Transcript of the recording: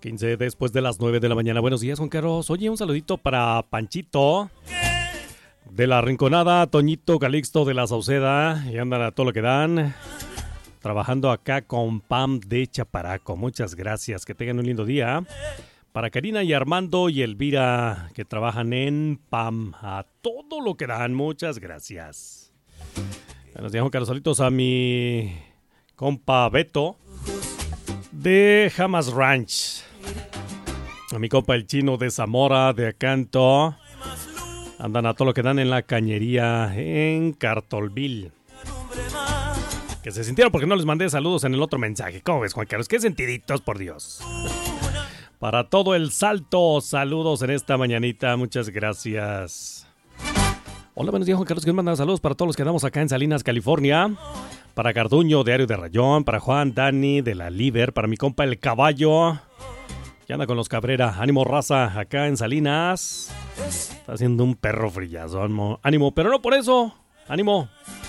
15 después de las 9 de la mañana. Buenos días, Juan Carlos. Oye, un saludito para Panchito de la Rinconada, Toñito Calixto de la Sauceda, y andan a todo lo que dan, trabajando acá con Pam de Chaparaco. Muchas gracias, que tengan un lindo día. Para Karina y Armando y Elvira, que trabajan en Pam, a todo lo que dan. Muchas gracias. Buenos días, Juan Carlos. Saluditos a mi compa Beto de Hamas Ranch, a mi compa el Chino de Zamora, de Acanto. Andan a todo lo que dan en la cañería en Cartolville. Que se sintieron porque no les mandé saludos en el otro mensaje. ¿Cómo ves, Juan Carlos? Qué sentiditos, por Dios. Para todo el Salto, saludos en esta mañanita. Muchas gracias. Hola, buenos días, Juan Carlos. Que nos mandan saludos para todos los que andamos acá en Salinas, California. Para Carduño, Diario de Rayón. Para Juan Dani, de la Liber. Para mi compa El Caballo, que anda con los Cabrera. Ánimo, raza, acá en Salinas. Está haciendo un perro frillazo. Ánimo, pero no por eso. Ánimo.